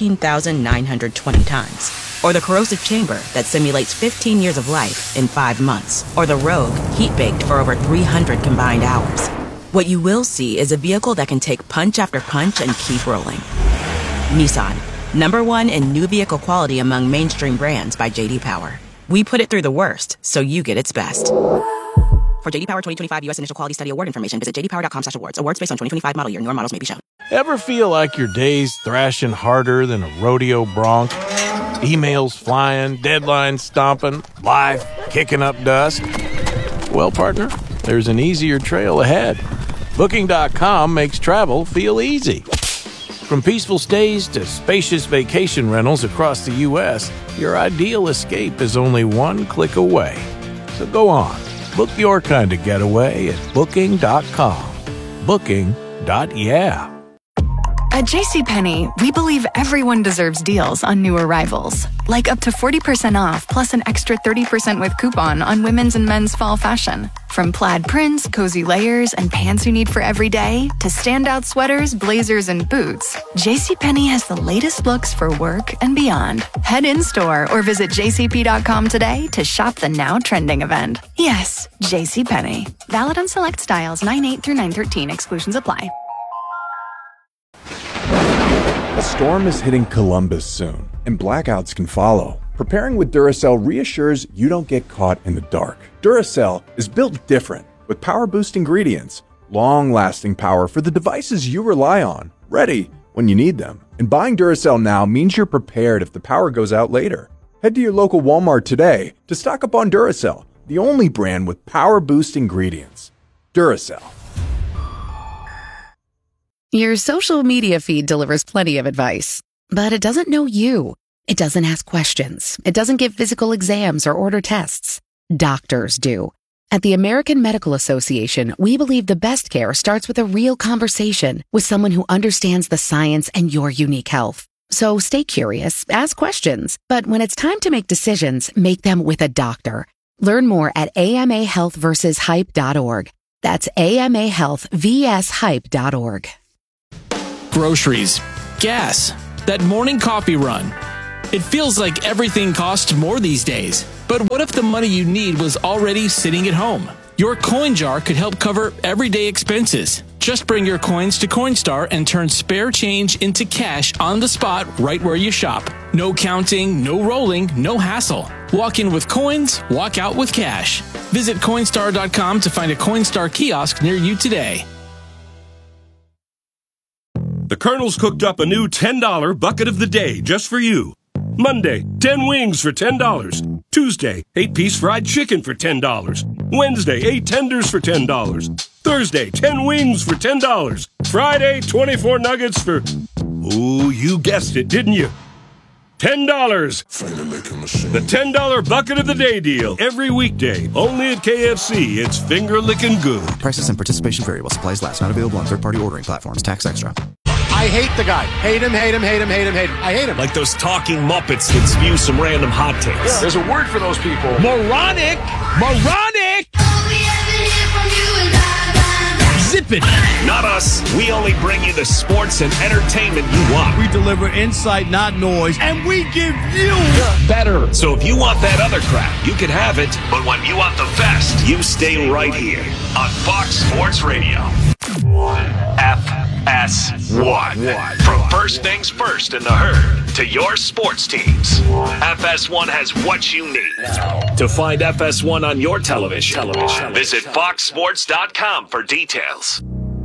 Speaker 27: 13,920 times. Or the corrosive chamber that simulates 15 years of life in 5 months. Or the Rogue heat-baked for over 300 combined hours. What you will see is a vehicle that can take punch after punch and keep rolling. Nissan, #1 in new vehicle quality among mainstream brands by J.D. Power. We put it through the worst, so you get its best. For J.D. Power 2025 U.S. Initial Quality Study Award information, visit jdpower.com/awards. Awards based on 2025 model year. Newer models may be shown.
Speaker 22: Ever feel like your day's thrashing harder than a rodeo bronc? Emails flying, deadlines stomping, life kicking up dust? Well, partner, there's an easier trail ahead. Booking.com makes travel feel easy. From peaceful stays to spacious vacation rentals across the U.S., your ideal escape is only one click away. So go on, book your kind of getaway at Booking.com. Booking.yeah.
Speaker 28: At JCPenney, we believe everyone deserves deals on new arrivals. Like up to 40% off plus an extra 30% with coupon on women's and men's fall fashion. From plaid prints, cozy layers, and pants you need for every day, to standout sweaters, blazers, and boots, JCPenney has the latest looks for work and beyond. Head in-store or visit jcp.com today to shop the now trending event. Yes, JCPenney. Valid on select styles 9/8 through 9/13. Exclusions apply.
Speaker 29: A storm is hitting Columbus soon, and blackouts can follow. Preparing with Duracell reassures you don't get caught in the dark. Duracell is built different, with power-boost ingredients, long-lasting power for the devices you rely on, ready when you need them. And buying Duracell now means you're prepared if the power goes out later. Head to your local Walmart today to stock up on Duracell, the only brand with power-boost ingredients. Duracell.
Speaker 23: Your social media feed delivers plenty of advice, but it doesn't know you. It doesn't ask questions. It doesn't give physical exams or order tests. Doctors do. At the American Medical Association, we believe the best care starts with a real conversation with someone who understands the science and your unique health. So stay curious, ask questions, but when it's time to make decisions, make them with a doctor. Learn more at amahealthversushype.org. That's amahealthvshype.org.
Speaker 5: Groceries, gas, that morning coffee run. It feels like everything costs more these days. But what if the money you need was already sitting at home? Your coin jar could help cover everyday expenses. Just bring your coins to Coinstar and turn spare change into cash on the spot right where you shop. No counting, no rolling, no hassle. Walk in with coins, walk out with cash. Visit Coinstar.com to find a Coinstar kiosk near you today.
Speaker 4: The Colonel's cooked up a new $10 bucket of the day just for you. Monday, 10 wings for $10. Tuesday, 8-piece fried chicken for $10. Wednesday, 8 tenders for $10. Thursday, 10 wings for $10. Friday, 24 nuggets for... Ooh, you guessed it, didn't you? $10. The $10 bucket of the day deal. Every weekday. Only at KFC. It's finger-licking good.
Speaker 8: Prices and participation variable. Supplies last. Not available on third-party ordering platforms. Tax extra.
Speaker 5: I hate the guy. Hate him, hate him, hate him, hate him, hate him. I hate him.
Speaker 4: Like those talking Muppets that spew some random hot takes.
Speaker 5: There's a word for those people.
Speaker 4: Moronic!
Speaker 5: Moronic! Zip it.
Speaker 4: Not us. We only bring you the sports and entertainment you want.
Speaker 5: We deliver insight, not noise, and we give you better.
Speaker 4: So if you want that other crap, you can have it. But when you want the best, you stay right here on Fox Sports Radio. FS1. From first things first in the herd to your sports teams, FS1 has what you need. To find FS1 on your television, visit foxsports.com for details.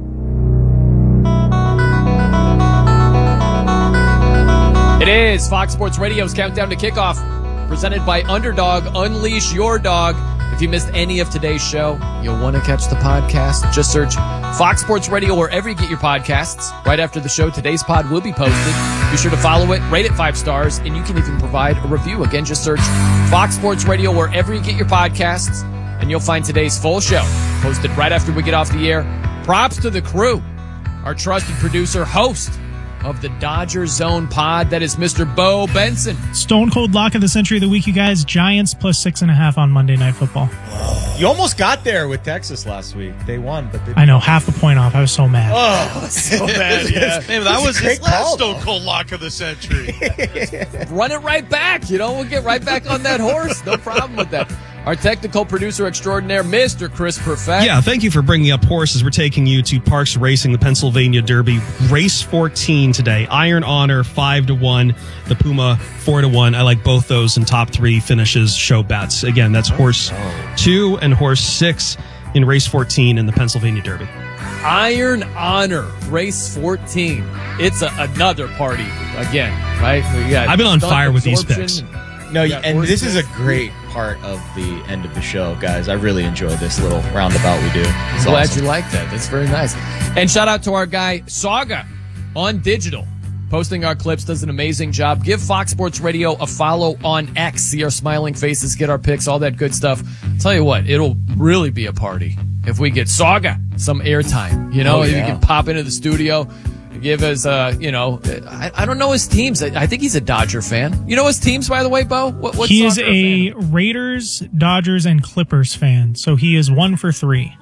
Speaker 2: It is Fox Sports Radio's Countdown to Kickoff, presented by Underdog. Unleash your dog. If you missed any of today's show, you'll want to catch the podcast. Just search Fox Sports Radio wherever you get your podcasts. Right after the show, today's pod will be posted. Be sure to follow it, rate it 5 stars, and you can even provide a review. Again, just search Fox Sports Radio wherever you get your podcasts, and you'll find today's full show posted right after we get off the air. Props to the crew, our trusted producer, host of the Dodger Zone pod. That is Mr. Bo Benson.
Speaker 10: Stone cold lock of the century of the week, you guys. Giants plus 6.5 on Monday Night Football.
Speaker 1: You almost got there with Texas last week. They won, but
Speaker 10: I know, half a point off. I was so mad.
Speaker 1: Oh, so bad. Yeah.
Speaker 3: Man, that was his last Stone Cold lock of the century.
Speaker 2: Run it right back. We'll get right back on that horse. No problem with that. Our technical producer extraordinaire, Mr. Chris Perfect.
Speaker 11: Yeah, thank you for bringing up horses. We're taking you to Parks Racing, the Pennsylvania Derby. Race 14 today. Iron Honor 5-1. The Puma 4-1. I like both those in top 3 finishes show bets. Again, that's horse 2 and horse 6 in race 14 in the Pennsylvania Derby.
Speaker 2: Iron Honor, race 14. It's another party again, right?
Speaker 11: I've been on fire with these picks.
Speaker 1: And this is a great part of the end of the show, guys. I really enjoy this little roundabout we do.
Speaker 2: I'm glad you like that. That's very nice. And shout out to our guy, Saga, on digital. Posting our clips, does an amazing job. Give Fox Sports Radio a follow on X. See our smiling faces, get our picks, all that good stuff. Tell you what, it'll really be a party if we get Saga some airtime. You can pop into the studio, give us, I don't know his teams. I think he's a Dodger fan. You know his teams, by the way, Bo? What's
Speaker 10: he is a Raiders, Dodgers, and Clippers fan, so he is 1 for 3.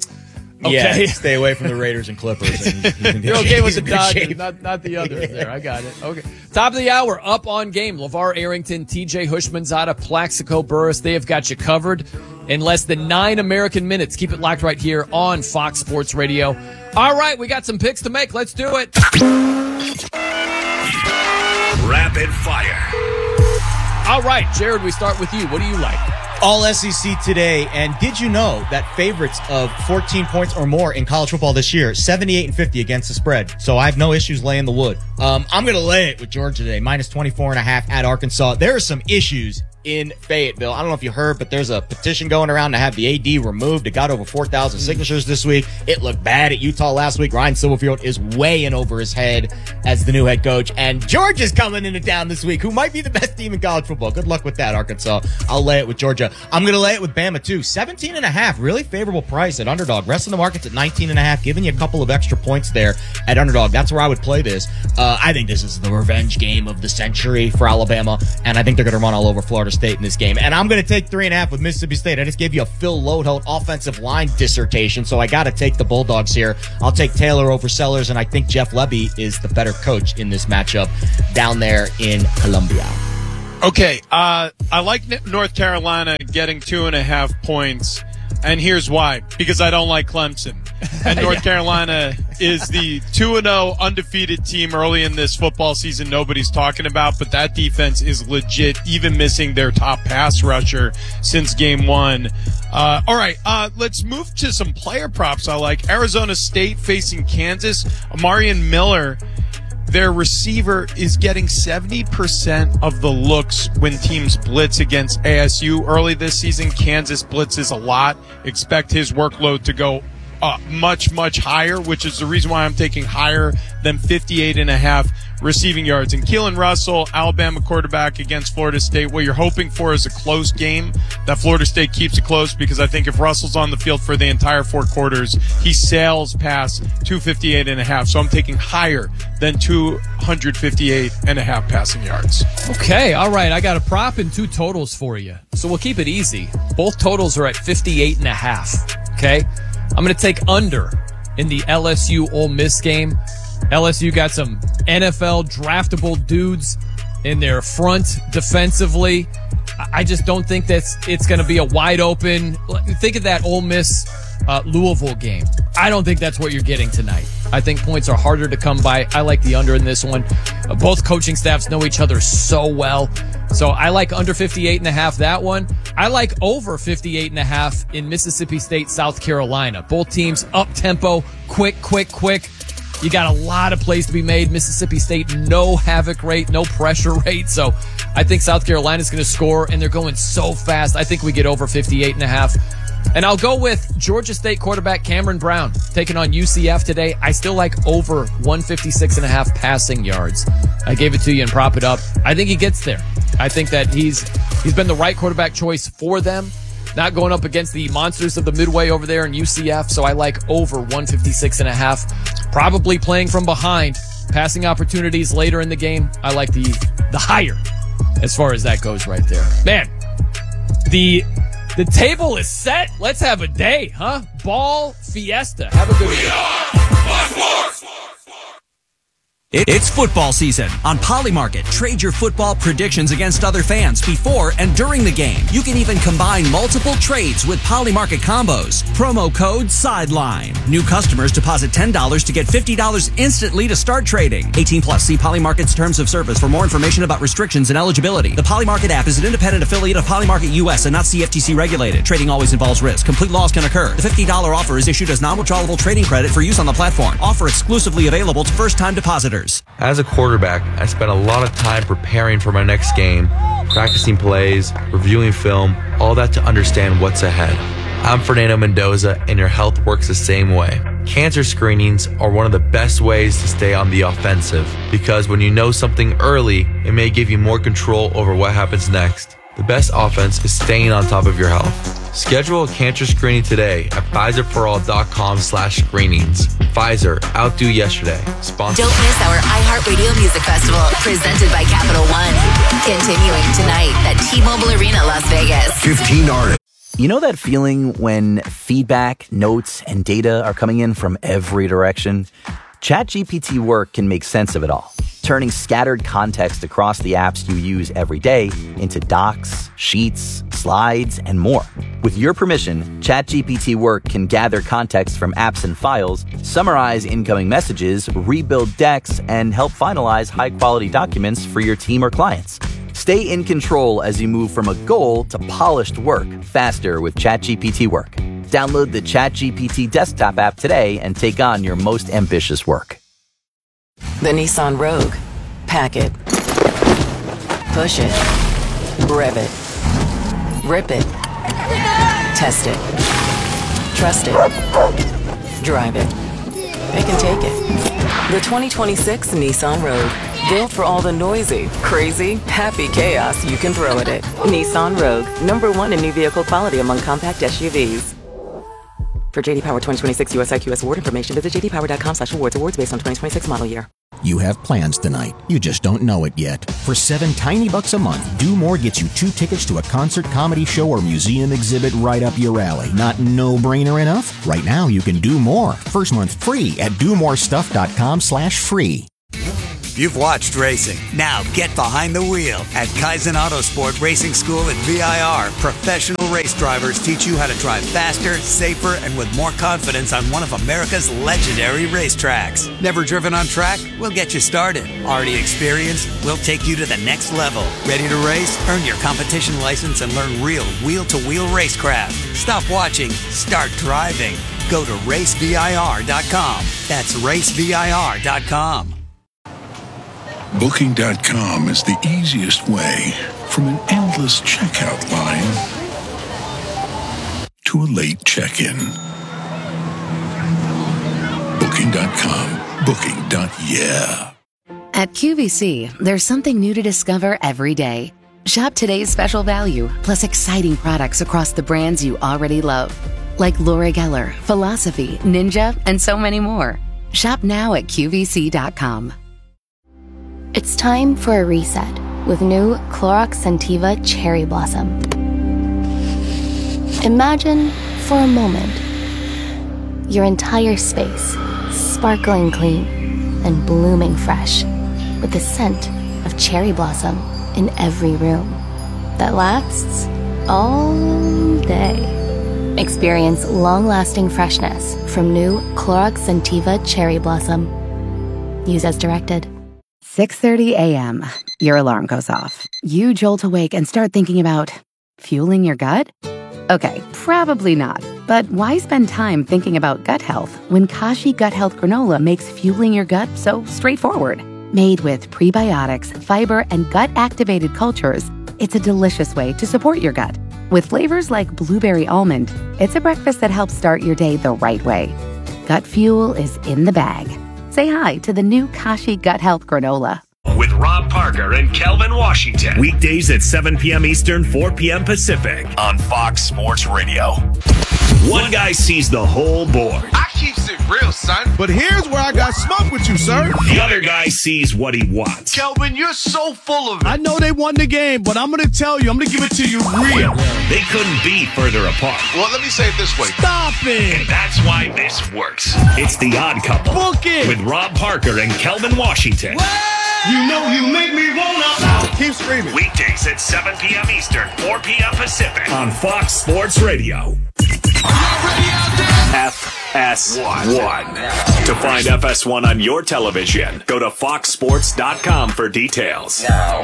Speaker 1: Okay. Yeah, stay away from the Raiders and Clippers. And
Speaker 2: you're okay with the Dodgers, not the others there. I got it. Okay. Top of the hour, up on game. LeVar Arrington, TJ Hushmanzada, Plaxico Burress. They have got you covered in less than 9 American minutes. Keep it locked right here on Fox Sports Radio. All right, we got some picks to make. Let's do it.
Speaker 4: Rapid fire.
Speaker 2: All right, Jared, we start with you. What do you like?
Speaker 1: All SEC today, and did you know that favorites of 14 points or more in college football this year, 78-50 against the spread. So I have no issues laying the wood. I'm going to lay it with Georgia today, minus 24.5 at Arkansas. There are some issues in Fayetteville. I don't know if you heard, but there's a petition going around to have the AD removed. It got over 4,000 signatures this week. It looked bad at Utah last week. Ryan Silverfield is way in over his head as the new head coach. And Georgia's coming into town this week, who might be the best team in college football. Good luck with that, Arkansas. I'll lay it with Georgia. I'm going to lay it with Bama, too. 17.5, really favorable price at Underdog. Rest of the market's at 19.5, giving you a couple of extra points there at Underdog. That's where I would play this. I think this is the revenge game of the century for Alabama, and I think they're going to run all over Florida State in this game. And I'm going to take 3.5 with Mississippi State. I just gave you a Phil Lodeholt offensive line dissertation, so I got to take the Bulldogs here. I'll take Taylor over Sellers, and I think Jeff Lebby is the better coach in this matchup down there in Columbia.
Speaker 3: Okay, I like North Carolina getting 2.5 points, and here's why. Because I don't like Clemson. And North Carolina is the 2-0 undefeated team early in this football season nobody's talking about, but that defense is legit, even missing their top pass rusher since game one. All right, let's move to some player props I like. Arizona State facing Kansas. Amarian Miller, their receiver, is getting 70% of the looks when teams blitz against ASU early this season. Kansas blitzes a lot. Expect his workload to go much, much higher, which is the reason why I'm taking higher than 58.5 receiving yards. And Keelan Russell, Alabama quarterback against Florida State, what you're hoping for is a close game, that Florida State keeps it close, because I think if Russell's on the field for the entire 4 quarters, he sails past 258.5. So I'm taking higher than 258.5 passing yards.
Speaker 2: Okay, all right. I got a prop and 2 totals for you. So we'll keep it easy. Both totals are at 58.5. Okay? I'm going to take under in the LSU Ole Miss game. LSU got some NFL draftable dudes in their front defensively. I just don't think it's going to be a wide open. Think of that Ole Miss Louisville game. I don't think that's what you're getting tonight. I think points are harder to come by. I like the under in this one. Both coaching staffs know each other so well. So I like under 58.5 that one. I like over 58.5 in Mississippi State, South Carolina. Both teams up tempo, quick. You got a lot of plays to be made. Mississippi State, no havoc rate, no pressure rate. So I think South Carolina's going to score, and they're going so fast. I think we get over 58.5. And I'll go with Georgia State quarterback Cameron Brown taking on UCF today. I still like over 156.5 passing yards. I gave it to you and prop it up. I think he gets there. I think that he's been the right quarterback choice for them. Not going up against the monsters of the Midway over there in UCF. So I like over 156.5. Probably playing from behind. Passing opportunities later in the game. I like the higher as far as that goes right there. Man, the table is set. Let's have a day, huh? Ball fiesta. Have a good week.
Speaker 13: It's football season on Polymarket. Trade your football predictions against other fans before and during the game. You can even combine multiple trades with Polymarket combos. Promo code SIDELINE. New customers deposit $10 to get $50 instantly to start trading. 18 plus. See Polymarket's terms of service for more information about restrictions and eligibility. The Polymarket app is an independent affiliate of Polymarket US and not CFTC regulated. Trading always involves risk. Complete loss can occur. The $50 offer is issued as non-withdrawable trading credit for use on the platform. Offer exclusively available to first-time depositors.
Speaker 12: As a quarterback, I spent a lot of time preparing for my next game, practicing plays, reviewing film, all that to understand what's ahead. I'm Fernando Mendoza, and your health works the same way. Cancer screenings are one of the best ways to stay on the offensive, because when you know something early, it may give you more control over what happens next. The best offense is staying on top of your health. Schedule a cancer screening today at PfizerForAll.com/screenings. Pfizer, outdo yesterday. Sponsored.
Speaker 14: Don't miss our iHeartRadio Music Festival, presented by Capital One. Continuing tonight at T-Mobile Arena, Las Vegas.
Speaker 19: 15 artists. You know that feeling when feedback, notes, and data are coming in from every direction? ChatGPT Work can make sense of it all, turning scattered context across the apps you use every day into docs, sheets, slides, and more. With your permission, ChatGPT Work can gather context from apps and files, summarize incoming messages, rebuild decks, and help finalize high-quality documents for your team or clients. Stay in control as you move from a goal to polished work faster with ChatGPT Work. Download the ChatGPT desktop app today and take on your most ambitious work.
Speaker 27: The Nissan Rogue. Pack it. Push it. Rev it.
Speaker 9: Rip it. Test it. Trust it. Drive it. They can take it. The 2026 Nissan Rogue. Built for all the noisy, crazy, happy chaos you can throw at it. Nissan Rogue. #1 in new vehicle quality among compact SUVs. For JD Power 2026 US IQS award information, visit jdpower.com/awards. Awards based on 2026 model year.
Speaker 6: You have plans tonight. You just don't know it yet. For $7 tiny bucks a month, Do More gets you 2 tickets to a concert, comedy show, or museum exhibit right up your alley. Not no-brainer enough? Right now, you can do more. First month free at domorestuff.com/free.
Speaker 15: You've watched racing. Now get behind the wheel at Kaizen Autosport Racing School at VIR. Professional race drivers teach you how to drive faster, safer, and with more confidence on one of America's legendary racetracks. Never driven on track? We'll get you started. Already experienced? We'll take you to the next level. Ready to race? Earn your competition license and learn real wheel-to-wheel racecraft. Stop watching. Start driving. Go to racevir.com. That's racevir.com.
Speaker 16: Booking.com is the easiest way from an endless checkout line to a late check-in. Booking.com. Booking.yeah.
Speaker 23: At QVC, there's something new to discover every day. Shop today's special value, plus exciting products across the brands you already love. Like Laura Geller, Philosophy, Ninja, and so many more. Shop now at QVC.com.
Speaker 17: It's time for a reset with new Clorox Scentiva Cherry Blossom. Imagine, for a moment, your entire space sparkling clean and blooming fresh with the scent of cherry blossom in every room that lasts all day. Experience long-lasting freshness from new Clorox Scentiva Cherry Blossom. Use as directed.
Speaker 23: 6:30 a.m. Your alarm goes off. You jolt awake and start thinking about fueling your gut? Okay, probably not. But why spend time thinking about gut health when Kashi Gut Health Granola makes fueling your gut so straightforward? Made with prebiotics, fiber, and gut-activated cultures, it's a delicious way to support your gut. With flavors like blueberry almond, it's a breakfast that helps start your day the right way. Gut fuel is in the bag. Say hi to the new Kashi Gut Health Granola.
Speaker 18: With Rob Parker and Kelvin Washington. Weekdays at 7 p.m. Eastern, 4 p.m. Pacific on Fox Sports Radio. One guy sees the whole board.
Speaker 20: I keeps it real, son. But here's where I got smoke with you, sir.
Speaker 18: The other guy sees what he wants.
Speaker 20: Kelvin, you're so full of it. I know they won the game, but I'm going to tell you, I'm going to give it to you real.
Speaker 18: They couldn't be further apart.
Speaker 20: Well, let me say it this way. Stop it.
Speaker 18: And that's why this works. It's The Odd Couple.
Speaker 20: Book it.
Speaker 18: With Rob Parker and Kelvin Washington.
Speaker 20: You know you make me wanna. Keep screaming.
Speaker 18: Weekdays at 7 p.m. Eastern, 4 p.m. Pacific on Fox Sports Radio. FS1. To find FS1 on your television, go to foxsports.com for details.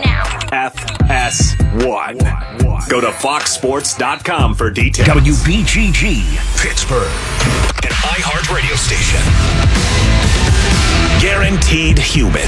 Speaker 18: FS1. Go to foxsports.com for details. WBGG, Pittsburgh. An iHeart radio station. Guaranteed human.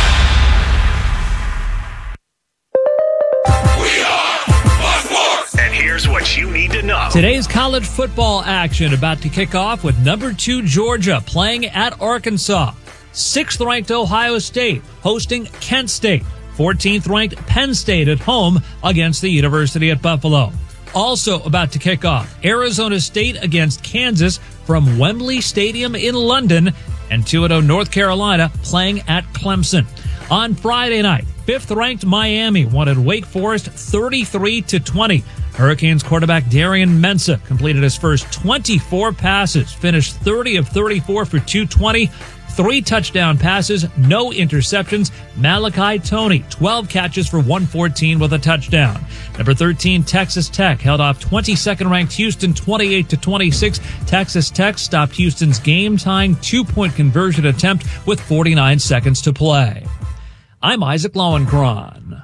Speaker 18: And here's what you need to know.
Speaker 21: Today's college football action about to kick off with number 2 Georgia playing at Arkansas. 6th ranked Ohio State hosting Kent State. 14th ranked Penn State at home against the University at Buffalo. Also about to kick off, Arizona State against Kansas from Wembley Stadium in London, and 2-0 North Carolina playing at Clemson. On Friday night, 5th ranked Miami wanted Wake Forest 33-20. Hurricanes quarterback Darian Mensah completed his first 24 passes, finished 30 of 34 for 220, 3 touchdown passes, no interceptions. Malachi Toney, 12 catches for 114 with a touchdown. Number 13, Texas Tech held off 22nd-ranked Houston 28-26. Texas Tech stopped Houston's game-tying 2-point conversion attempt with 49 seconds to play. I'm Isaac Lowenkron.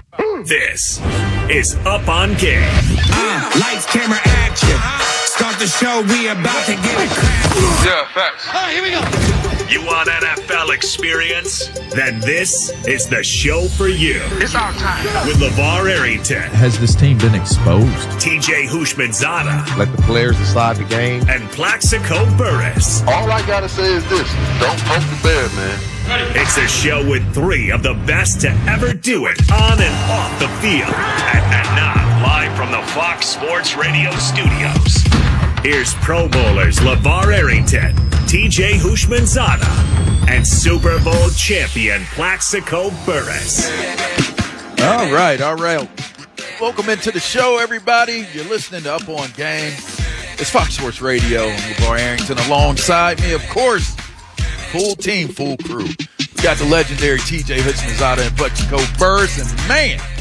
Speaker 18: This is Up on Game.
Speaker 24: Lights, camera, action. Start the
Speaker 5: show, we about to get it cracking.
Speaker 18: Yeah, facts.
Speaker 5: All right, here we go.
Speaker 18: You want NFL experience? Then this is the show for you.
Speaker 5: It's our time.
Speaker 18: With LeVar Arrington,
Speaker 7: Has this team been exposed?
Speaker 18: TJ Houshmandzadeh,
Speaker 7: Let the players decide the game.
Speaker 18: and Plaxico Burress.
Speaker 7: All I gotta say is this: don't poke the bear, man.
Speaker 18: It's a show with three of the best to ever do it on and off the field. And now, live from the Fox Sports Radio studios, here's Pro Bowlers LeVar Arrington, TJ Houshmandzadeh, and Super Bowl champion Plaxico Burress.
Speaker 7: All right. Welcome into the show, everybody. You're listening to Up On Game. It's Fox Sports Radio. I'm LeVar Arrington. Alongside me, of course, full team, full crew. We got the legendary TJ Houshmandzadeh and Plaxico Burress. And man,